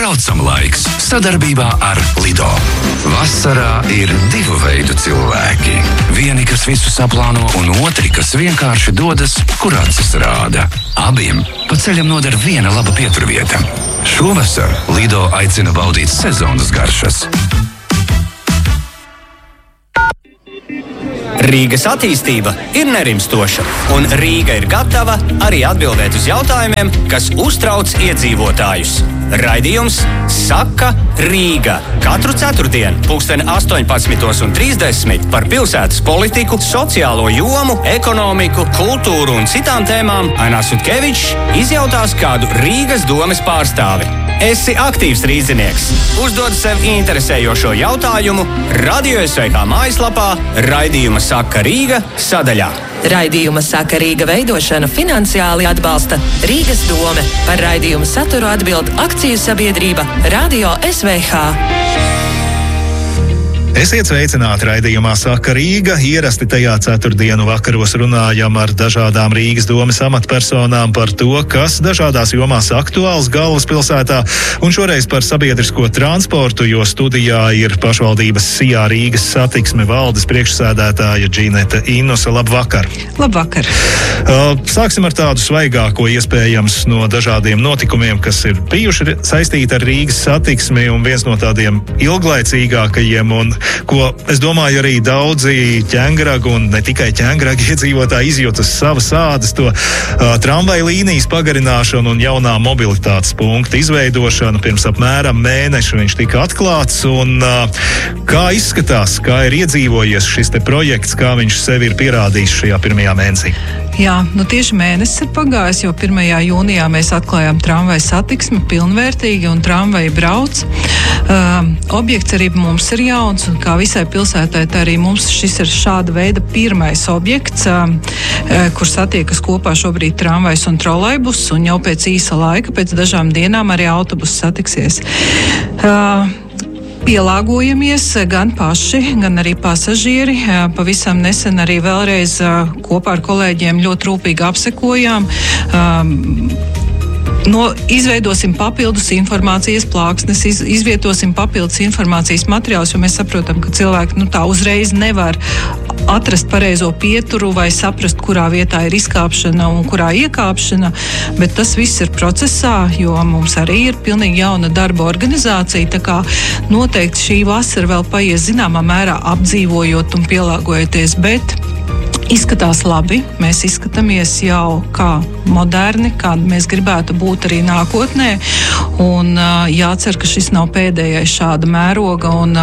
Braucam laiks sadarbībā ar Lido. Vasarā ir divu veidu cilvēki. Vieni, kas visu saplāno, un otri, kas vienkārši dodas, kur acis rāda. Abiem pa ceļam noder viena laba pieturvieta. Šovasar Lido aicina baudīt sezonas garšas. Rīgas attīstība ir nerimstoša, un Rīga ir gatava arī atbildēt uz jautājumiem, kas uztrauc iedzīvotājus. Raidījums Saka Rīga. Katru ceturtdienu 18:30 par pilsētas politiku, sociālo jomu, ekonomiku, kultūru un citām tēmām Ainas Sutkevičs izjautās kādu Rīgas domes pārstāvi. Esi aktīvs rīznieks. Uzdod sev interesējošo jautājumu Radio SVK mājaslapā Raidījuma Saka Rīga sadaļā. Raidījuma Saka Rīga veidošanu finansiāli atbalsta Rīgas dome. Par raidījumu saturu atbild akciju sabiedrība Radio SVH. Esiet sveicināti raidījumā Saka Rīga. Ierasti tajā ceturtdienu vakaros runājam ar dažādām Rīgas domes amatpersonām par to, kas dažādās jomās aktuāls galvaspilsētā, un šoreiz par sabiedrisko transportu, jo studijā ir pašvaldības SIA Rīgas satiksme valdes priekšsēdētāja Džineta Innuse. Labvakar! Labvakar! Sāksim ar tādu svaigāko iespējams no dažādiem notikumiem, kas ir bijuši saistīti ar Rīgas satiksmi, un viens no tādiem ilglaicīgākajiem, un ko, es domāju, arī daudzi ķēngragu un ne tikai ķēngragu iedzīvotāji izjūt uz savas ādas, to tramvaju līnijas pagarināšanu un jaunā mobilitātes punkta izveidošanu. Pirms apmēram mēneša viņš tika atklāts, un kā izskatās, kā ir iedzīvojies šis te projekts, kā viņš sevi ir pierādījis šajā pirmajā mēnesī? Jā, tieši mēnesis ir pagājis, jo 1. jūnijā mēs atklājām tramvaju satiksmi pilnvērtīgi un tramvaji brauc. Objekts arī mums ir jauns, un kā visai pilsētai, tā arī mums šis ir šāda veida pirmais objekts, kur satiekas kopā šobrīd tramvajs un trolejbus, un jau pēc īsa laika, pēc dažām dienām arī autobus satiksies. Pielāgojamies gan paši, gan arī pasažieri. Pavisam nesen arī vēlreiz kopā ar kolēģiem ļoti rūpīgi apsekojām. Izveidosim papildus informācijas plāksnes, izvietosim papildus informācijas materiālus, jo mēs saprotam, ka cilvēki tā uzreiz nevar atrast pareizo pieturu vai saprast, kurā vietā ir izkāpšana un kurā iekāpšana, bet tas viss ir procesā, jo mums arī ir pilnīgi jauna darba organizācija, tā kā noteikti šī vasara vēl paies zināmā mērā apdzīvojot un pielāgojoties, bet izskatās labi, mēs izskatāmies jau kā moderni, kāda mēs gribētu būt arī nākotnē, un jācer, ka šis nav pēdējais šāda mēroga un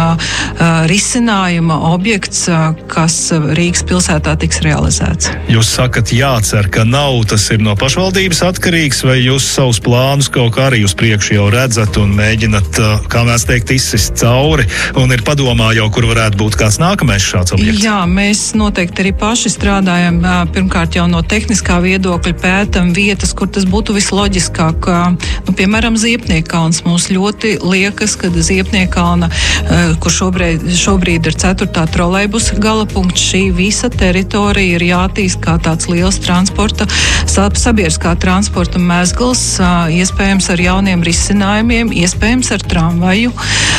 risinājuma objekts, kas Rīgas pilsētā tiks realizēts. Jūs sakat jācer, ka nav, tas ir no pašvaldības atkarīgs, vai jūs savus plānus kaut kā arī uz priekšu jau redzat un mēģinat, kā mēs teikt, izsist cauri, un ir padomā jau, kur varētu būt kāds nākamais šāds objekts? Jā, mēs noteikti arī paši strādājam, pirmkārt jau no tehniskā viedokļa pētam vietas, kur tas būtu visloģiskāk. Piemēram, Ziepniekalns. Mums ļoti liekas, ka Ziepniekalna, kur šobrīd ir 4. trolejbusa galapunkts, šī visa teritorija ir jātīst kā tāds liels transporta, sabiedriskā transporta mezgls, iespējams ar jauniem risinājumiem, iespējams ar tramvaju.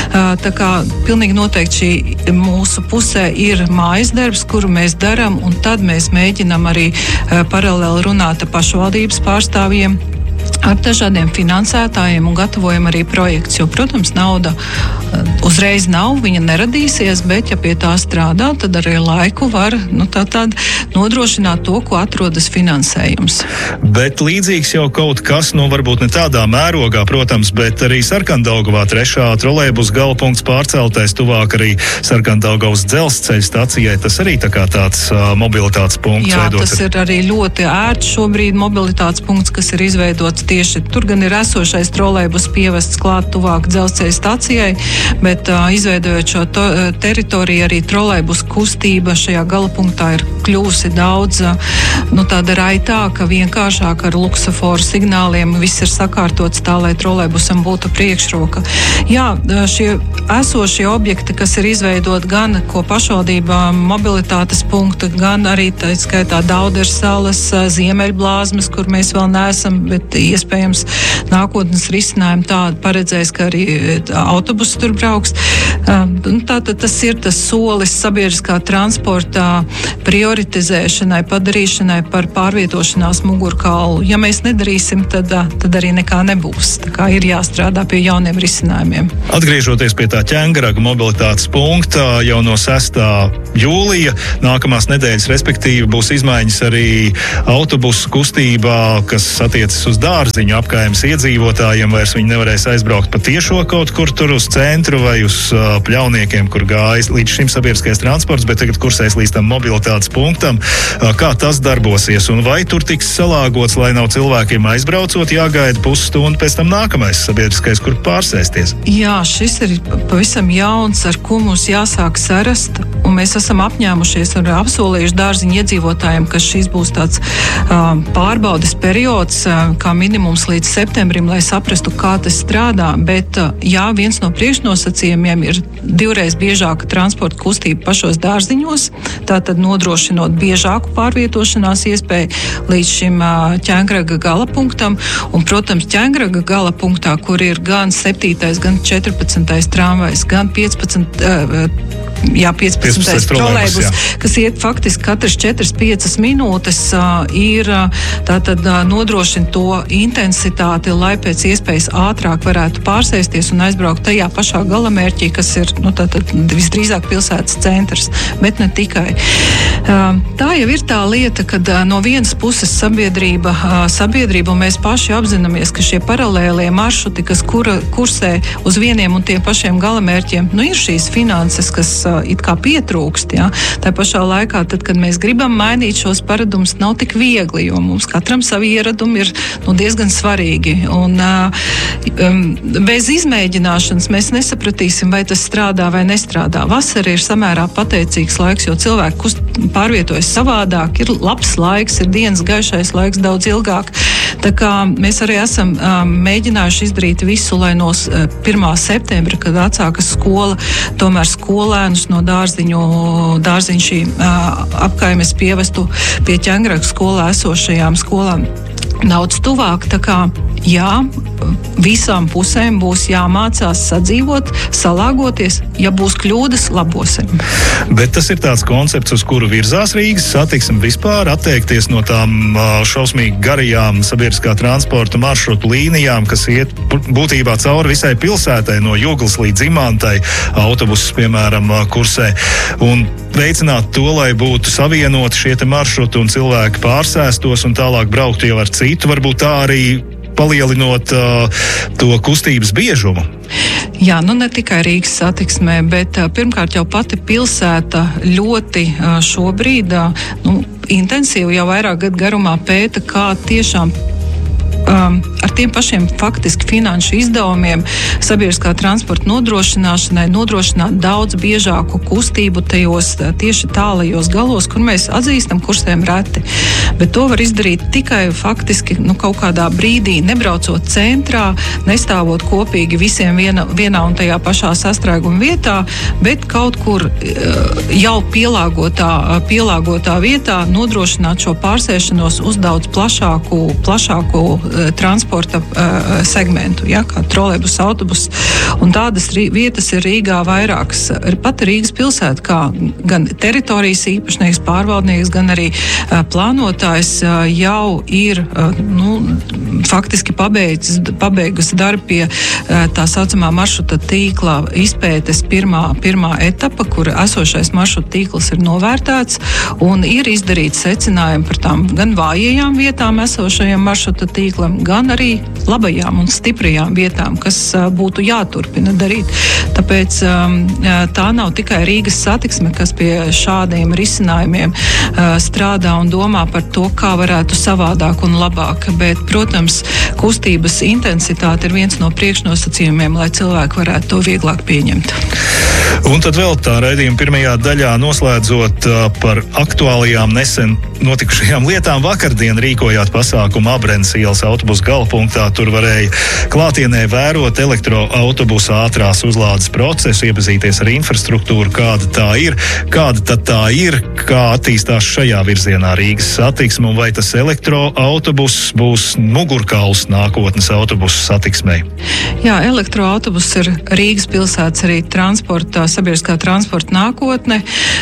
Tā kā pilnīgi noteikti šī mūsu pusē ir mājas darbs, kuru mēs darām, un tad mēs mēģinam arī paralēli runāt ar pašvaldības pārstāvjiem, ar dažādiem finansētājiem un gatavojam arī projekts, jo, protams, nauda uzreiz nav, viņa neradīsies, bet, ja pie tā strādā, tad arī laiku var nodrošināt to, ko atrodas finansējums. Bet līdzīgs jau kaut kas, varbūt ne tādā mērogā, protams, bet arī Sarkandaugavā 3. trolejbusa galapunkts pārceltais tuvāk arī Sarkandaugavas dzelzceļa stacijai. Tas arī tā kā tāds mobilitātes punkts. Jā, veidots. Tas ir arī ļoti ērts šobrīd mobilitātes punkts, kas ir izveidots tieši tur, gan ir esošais trolejbus pievests klāt tuvāk dzelzceļa stacijai, bet izveidojot šo teritoriju, arī trolejbus kustība šajā galapunktā ir kļūsi daudz tāda raitāka, vienkāršāka ar luksaforu signāliem. Viss ir sakārtots tā, lai trolejbusam būtu priekšroka. Jā, šie esošie objekti, kas ir izveidot gan ko pašvaldībā mobilitātes punktu, gan arī tā skaitā Daudersalas, Ziemeļblāzmas, kur mēs vēl neesam, bet iespējams iespējams nākotnes risinājumi tādi paredzēs, ka arī autobusi tur brauks. Tātad tas ir tas solis sabiedriskā transportā prioritizēšanai, padarīšanai par pārvietošanās mugurkaulu. Ja mēs nedarīsim, tad arī nekā nebūs. Tā kā ir jāstrādā pie jauniem risinājumiem. Atgriežoties pie tā Ķengaraga mobilitātes punkta, jau no 6. jūlija nākamās nedēļas, respektīvi, būs izmaiņas arī autobusu kustībā, kas attiecas uz Dārziņu apkaimes iedzīvotājiem. Vairs viņi nevarēs aizbraukt pa tiešo kaut kur tur uz centru vai uz Pļauniekiem, kur gājas līdz šim sabiedriskais transports, bet tagad kursēs līdz tam mobilitātes punktam. Kā tas darbosies un vai tur tiks salāgots, lai nav cilvēkiem aizbraucot, jāgaida pusstundu pēc tam nākamais sabiedriskais, kur pārsēsties? Jā, šis ir pavisam jauns, ar ko mums jāsāk sarast, un mēs esam apņēmušies un apsolījuši Dārziņu iedzīvotājiem, ka šis būs tāds pārbaudes periods, kā minimums līdz septembrim, lai saprastu, kā tas strādā, bet jā, viens no priekšnosacījumiem ir 2 reizes biežāka transporta kustība pašos Dārziņos, tātad nodrošinot biežāku pārvietošanās iespēju līdz šim Ķengaraga gala punktam, un, protams, Ķengaraga gala punktā, kur ir gan 7., gan 14. tramvajs, gan 15. trolejbus, kas iet faktiski katras 4-5 minūtes, ir tātad nodrošina to intensitāti, lai pēc iespējas ātrāk varētu pārsēsties un aizbraukt tajā pašā galamērķī, kas ir tātad visdrīzāk pilsētas centrs, bet ne tikai. Tā jau ir tā lieta, kad no vienas puses sabiedrība, un mēs paši apzināmies, ka šie paralēlie maršruti, kas kursē uz vieniem un tiem pašiem galamērķiem, ir šīs finanses, kas it kā pietrūkst. Ja? Tā pašā laikā, tad, kad mēs gribam mainīt šos paradumus, nav tik viegli, jo mums katram savi ieradumi ir diezgan svarīgi. Un bez izmēģināšanas mēs nesapratīsim, vai tas strādā vai nestrādā. Vasara ir samērā pateicīgs laiks, jo cilvēki pārvietojas savādāk, ir labs laiks, ir dienas gaišais laiks daudz ilgāk. Tā kā mēs arī esam mēģinājuši izdarīt visu, lai no 1. septembra, kad atsākas skola, tomēr skolēnus no Dārziņu šī apkaimes pievestu pie Ķengaraga skolā esošajām skolām daudz tuvāk. Tā kā jā, visām pusēm būs jāmācās sadzīvot, salāgoties. Ja būs kļūdas, labosim. Bet tas ir tāds koncepts, uz kuru virzās Rīgas satiksme vispār, atteikties no tām šausmīgi garajām sabiedriskā transporta maršrutu līnijām, kas iet būtībā cauri visai pilsētai, no Juglas līdz Imantai, autobusus, piemēram, kursē, un veicināt to, lai būtu savienoti šie te maršruti un cilvēki pārsēstos un tālāk brauktu jau ar citu, varbūt tā arī palielinot to kustības biežumu. Jā, ne tikai Rīgas satiksmē, bet pirmkārt jau pati pilsēta ļoti šobrīd intensīvi jau vairāk gadu garumā pēta, kā tiešām ar tiem pašiem faktiski finanšu izdevumiem sabiedriskā transporta nodrošināšanai nodrošināt daudz biežāku kustību tajos tieši tālajos galos, kur mēs atzīstam, kursēm reti. Bet to var izdarīt tikai faktiski kaut kādā brīdī, nebraucot centrā, nestāvot kopīgi visiem vienā un tajā pašā sastrēguma vietā, bet kaut kur jau pielāgotā vietā nodrošināt šo pārsēšanos uz daudz plašāku transporta segmentu, kā trolejbus, autobus. Un tādas vietas ir Rīgā vairākas. Pat Rīgas pilsēta, kā gan teritorijas īpašnieks, pārvaldnieks, gan arī plānotājs jau ir faktiski pabeigusi darbu pie tā saucamā maršruta tīkla izpētes pirmā etapa, kur esošais maršruta tīkls ir novērtēts un ir izdarīts secinājumi par tām gan vājajām vietām esošajam maršruta tīklam, gan arī labajām un stiprajām vietām, kas būtu jāturpina darīt. Tāpēc tā nav tikai Rīgas satiksme, kas pie šādiem risinājumiem strādā un domā par to, kā varētu savādāk un labāk. Bet, protams, kustības intensitāte ir viens no priekšnosacījumiem priekšnosacījumiem, lai cilvēki varētu to vieglāk pieņemt. Un tad vēl tā raidījuma pirmajā daļā noslēdzot par aktuālajām nesen notikušajām lietām. Vakardien rīkojāt pasākumu Abrenes ielas autobusu galapunktā. Tur varēja klātienē vērot elektroautobusu ātrās uzlādes procesu, iepazīties ar infrastruktūru, kāda tā ir, kā attīstās šajā virzienā Rīgas satiksme un vai tas elektroautobuss būs mugurkauls nākotnes autobusu satiksmei. Jā, elektroautobus ir Rīgas pilsētas arī sabiedriskā transporta nākotne.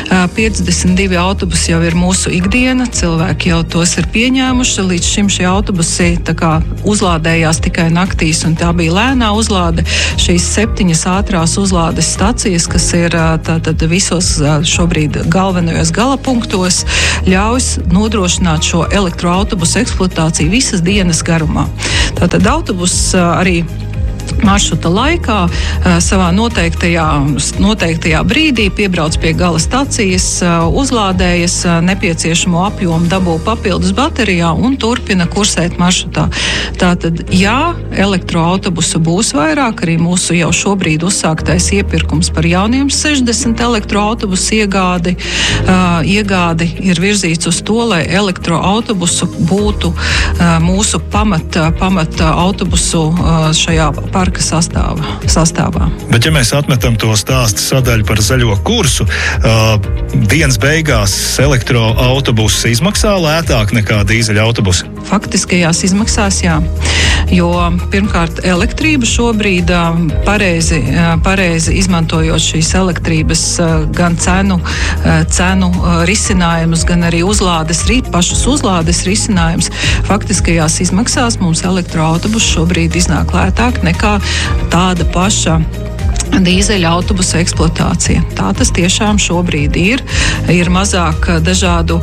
52 autobusi jau ir mūsu ikdiena, cilvēki jau tos ir pieņēmuši. Līdz šim šie autobusi uzlādējās tikai naktīs, un tā bija lēnā uzlāde. Šīs 7 ātrās uzlādes stacijas, kas ir tātad visos šobrīd galvenajos galapunktos, ļaus nodrošināt šo elektroautobusu eksploatāciju visas dienas garumā. Tātad autobus arī maršruta laikā savā noteiktajā brīdī piebrauc pie gala stacijas, uzlādējas nepieciešamo apjomu, dabū papildus baterijā un turpina kursēt maršrutā. Tātad, jā, elektroautobusu būs vairāk, arī mūsu jau šobrīd uzsāktais iepirkums par jauniem 60 elektroautobusu iegādi ir virzīts uz to, lai elektroautobusu būtu mūsu pamata autobusu šajā parka sastāvā. Bet ja mēs atmetam to stāstu sadaļu par zaļo kursu, dienas beigās elektroautobuss izmaksā lētāk nekā dīzeļa autobusi? Faktiskajās izmaksās, jā. Jo pirmkārt elektrība šobrīd pareizi izmantojot šīs elektrības gan cenu risinājumus, gan arī pašus uzlādes risinājumus. Faktiskajās izmaksās mums elektroautobus šobrīd iznāk lētāk nekā tāda paša dīzeļa autobusu eksploatācija. Tā tas tiešām šobrīd ir. Ir mazāk dažādu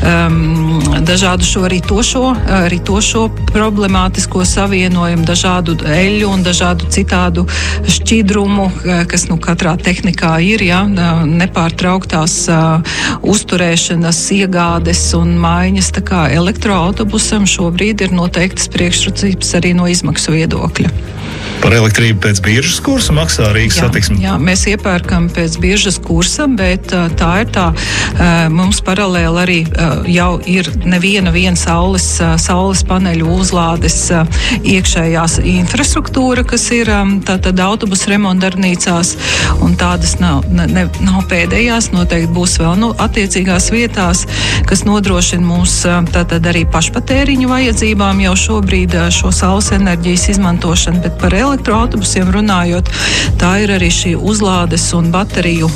šo ritošo problemātisko savienojumu, dažādu eļu un dažādu citādu šķidrumu, kas katrā tehnikā ir, ja, nepārtrauktās uzturēšanas, iegādes un maiņas. Tā kā elektroautobusam šobrīd ir noteiktas priekšrocības arī no izmaksu viedokļa. Par elektrību pēc biržas kursa maksā Rīgas satiksme? Jā, mēs iepērkam pēc biržas kursa, bet tā ir tā. Mums paralēli arī jau ir neviena saules paneļu uzlādes iekšējās infrastruktūra, kas ir tātad autobusu remontdarbnīcās, un tādas nav pēdējās, noteikti būs vēl attiecīgās vietās, kas nodrošina mums tātad arī pašpatēriņu vajadzībām jau šobrīd šo saules enerģijas izmantošanu, bet par elektroautobusiem runājot, tā ir arī šī uzlādes un bateriju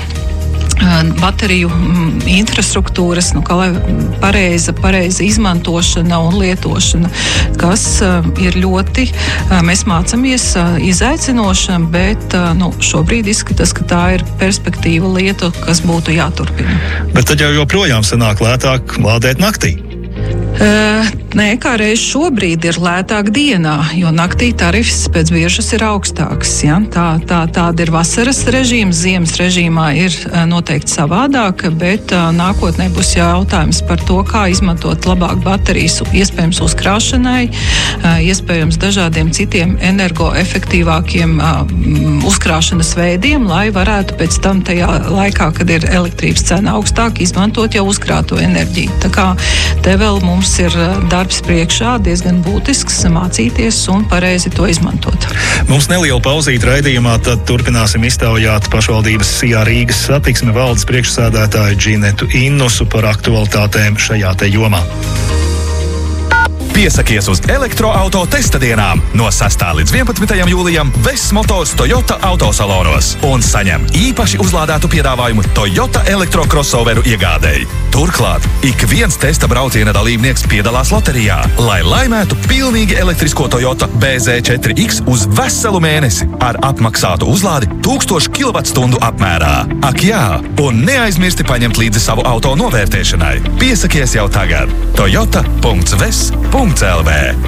infrastruktūras, pareiza izmantošana un lietošana, kas ir ļoti, mēs mācāmies izaicinošam, bet šobrīd izskatās, ka tā ir perspektīva lieta, kas būtu jāturpina. Bet tad jau joprojām sanāk lētāk lādēt naktī. Nē, kā reiz šobrīd ir lētāk dienā, jo naktī tarifs pēc biržas ir augstāks. Ja? Tāda ir vasaras režīms, ziemas režīmā ir noteikti savādāk, bet nākotnē būs jautājums par to, kā izmantot labāk baterijas, iespējams uzkrāšanai, iespējams dažādiem citiem energoefektīvākiem uzkrāšanas veidiem, lai varētu pēc tam tajā laikā, kad ir elektrības cena augstāk, izmantot jau uzkrāto enerģiju. Tā kā te vēl mums ir darbs priekšā, diezgan būtisks, mācīties un pareizi to izmantot. Mums neliela pauzīte raidījumā, tad turpināsim iztaujāt pašvaldības SIA Rīgas satiksme valdes priekšsēdētāju Džinetu Innusu par aktualitātēm šajā te jomā. Piesakies uz elektroauto testa dienām no 6. līdz 11. jūlijam Vess Motors Toyota autosalonos un saņem īpaši uzlādētu piedāvājumu Toyota elektrocrossoveru iegādēji. Turklāt ik viens testa brauciena dalībnieks piedalās loterijā, lai laimētu pilnīgi elektrisko Toyota BZ4X uz veselu mēnesi ar apmaksātu uzlādi 1000 kWh apmērā. Ak jā, un neaizmirsti paņemt līdzi savu auto novērtēšanai. Piesakies jau tagad. Toyota.ves.lv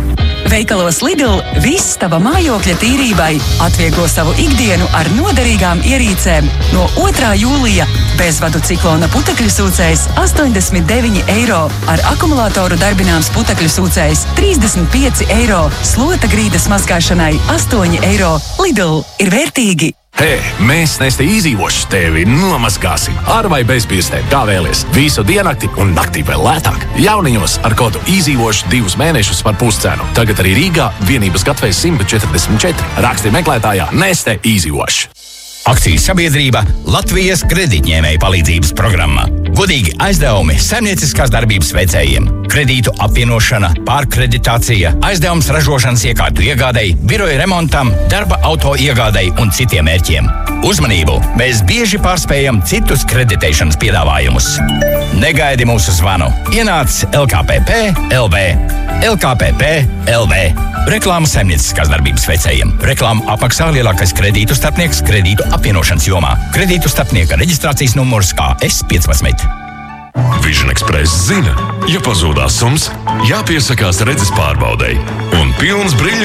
Veikalos Lidl viss tava mājokļa tīrībai. Atvieglo savu ikdienu ar noderīgām ierīcēm. No 2. jūlija bezvadu ciklona putekļu sūcējs 89 eiro. Ar akumulātoru darbināms putekļu sūcējs 35 eiro. Slota grīdas mazgāšanai 8 eiro. Lidl ir vērtīgi! Hei, mēs Neste izdzīvoši tevi nomazgāsim. Ar vai bez pirkstēm, kā vēlies. Visu diennakti un naktī vēl lētāk. Jauniņos ar kodu izdzīvoši 2 mēnešus par puscenu. Tagad arī Rīgā vienības gatavs 144. Raksti meklētājā Neste izdzīvoši. Akcijas sabiedrība Latvijas kredītņēmēju palīdzības programma. Godīgi aizdevumi saimnieciskās darbības veicējiem. Kredītu apvienošana, pārkreditācija, aizdevums ražošanas iekārtu iegādei, biroja remontam, darba auto iegādei un citiem mērķiem. Uzmanību! Mēs bieži pārspējam citus kreditēšanas piedāvājumus. Negaidi mūsu zvanu. Ienāc LKPP LV. LKPP LV. Reklāma saimnieciskās darbības veicējiem. Reklāmu apmaksā lielākais kredītu starpnieks kredītu apvienošanas jomā. Kredītu starpnieka reģistrācijas numurs KS15. Vision Express zina, ja pazūdās sums, jāpiesakās redzes pārbaudei. Un pilns brīļu